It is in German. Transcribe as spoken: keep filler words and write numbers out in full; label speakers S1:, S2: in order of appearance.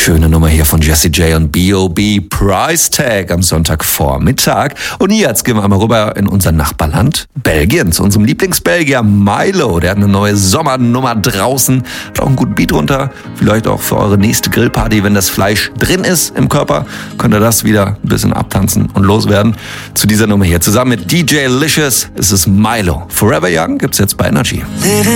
S1: Schöne Nummer hier von Jessie J und B O B, Price Tag am Sonntagvormittag. Und jetzt gehen wir einmal rüber in unser Nachbarland Belgien, zu unserem Lieblingsbelgier Milo. Der hat eine neue Sommernummer draußen, hat auch einen guten Beat drunter. Vielleicht auch für eure nächste Grillparty, wenn das Fleisch drin ist im Körper, könnt ihr das wieder ein bisschen abtanzen und loswerden. Zu dieser Nummer hier zusammen mit D J Licious ist es Milo. Forever Young gibt's jetzt bei Energy.